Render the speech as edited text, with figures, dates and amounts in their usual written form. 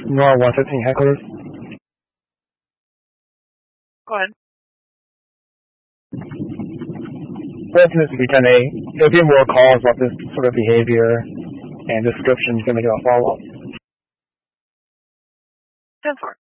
NOR 115 hecklers. Go ahead. Residents to be 10-8. There'll be more calls about this sort of behavior and descriptions going to make a follow-up. 10-4.